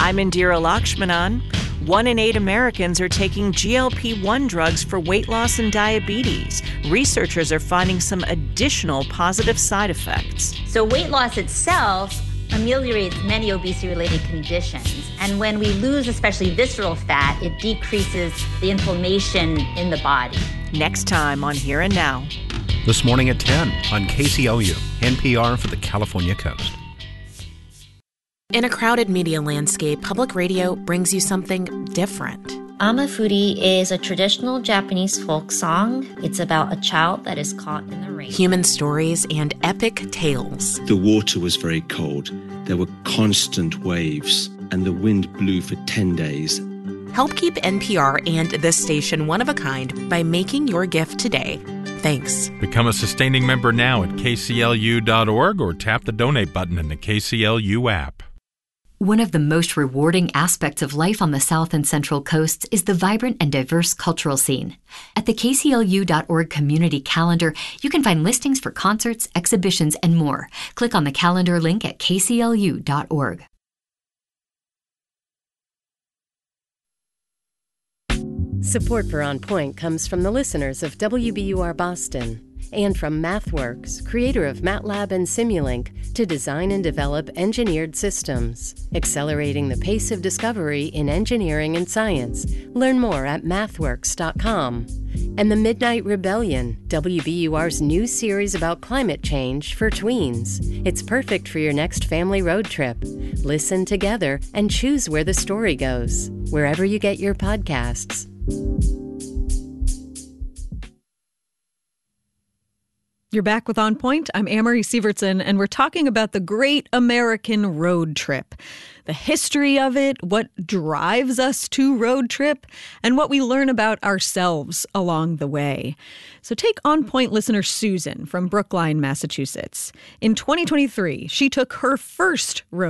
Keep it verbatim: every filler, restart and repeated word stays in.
I'm Indira Lakshmanan. One in eight Americans are taking G L P one drugs for weight loss and diabetes. Researchers are finding some additional positive side effects. So weight loss itself ameliorates many obesity-related conditions. And when we lose especially visceral fat, it decreases the inflammation in the body. Next time on Here and Now. This morning at ten on K C L U, N P R for the California Coast. In a crowded media landscape, public radio brings you something different. Amafuri is a traditional Japanese folk song. It's about a child that is caught in the rain. Human stories and epic tales. The water was very cold. There were constant waves, and the wind blew for ten days. Help keep N P R and this station one of a kind by making your gift today. Thanks. Become a sustaining member now at K C L U dot org or tap the donate button in the K C L U app. One of the most rewarding aspects of life on the South and Central Coasts is the vibrant and diverse cultural scene. At the K C L U dot org community calendar, you can find listings for concerts, exhibitions, and more. Click on the calendar link at K C L U dot org. Support for On Point comes from the listeners of W B U R Boston and from MathWorks, creator of MATLAB and Simulink, to design and develop engineered systems, accelerating the pace of discovery in engineering and science. Learn more at mathworks dot com. And The Midnight Rebellion, W B U R's new series about climate change for tweens. It's perfect for your next family road trip. Listen together and choose where the story goes, wherever you get your podcasts. You're back with On Point. I'm Amory Sievertson, and we're talking about the Great American Road Trip, the history of it, what drives us to road trip, and what we learn about ourselves along the way. So take On Point listener Susan from Brookline, Massachusetts. In twenty twenty-three, she took her first road